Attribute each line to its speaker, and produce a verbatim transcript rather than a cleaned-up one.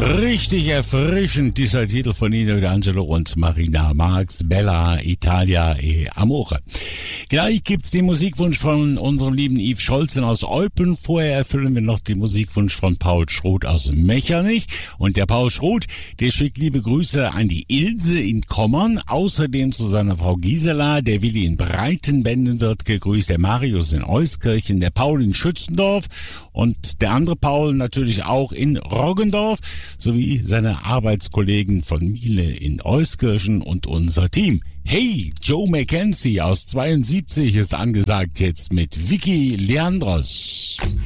Speaker 1: Richtig erfrischend, dieser Titel von Nino D'Angelo und Marina Marx, Bella Italia e Amore. Gleich gibt's den Musikwunsch von unserem lieben Yves Scholzen aus Eupen. Vorher erfüllen wir noch den Musikwunsch von Paul Schroth aus Mechernich. Und der Paul Schroth, der schickt liebe Grüße an die Ilse in Kommern, außerdem zu seiner Frau Gisela, der Willi in Breitenbenden wird gegrüßt, der Marius in Euskirchen, der Paul in Schützendorf und der andere Paul natürlich auch in Roggendorf, sowie seine Arbeitskollegen von Miele in Euskirchen und unser Team. Hey, Joe Mackenzie aus zweiundsiebzig ist angesagt jetzt mit Vicky Leandros.